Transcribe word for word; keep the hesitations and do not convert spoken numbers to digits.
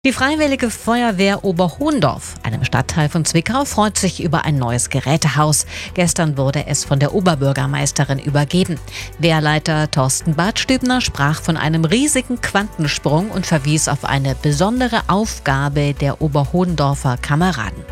Die Freiwillige Feuerwehr Oberhohndorf, einem Stadtteil von Zwickau, freut sich über ein neues Gerätehaus. Gestern wurde es von der Oberbürgermeisterin übergeben. Wehrleiter Thorsten Bartstübner sprach von einem riesigen Quantensprung und verwies auf eine besondere Aufgabe der Oberhohndorfer Kameraden.